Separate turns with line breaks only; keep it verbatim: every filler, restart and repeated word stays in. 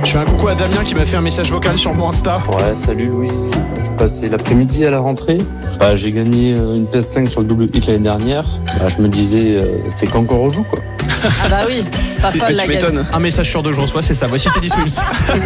Je fais un coucou à Damien qui m'a fait un message vocal sur mon Insta.
Ouais, salut Louis. Je passais l'après-midi à la rentrée. Bah, j'ai gagné une P S cinq sur le double hit l'année dernière. Bah, je me disais, euh, c'est qu'encore au joue, quoi.
Ah bah oui, pas
C'est-
folle
tu
la gamme.
m'étonnes. Un message sur deux, je reçois, c'est ça. Voici Teddy Swims.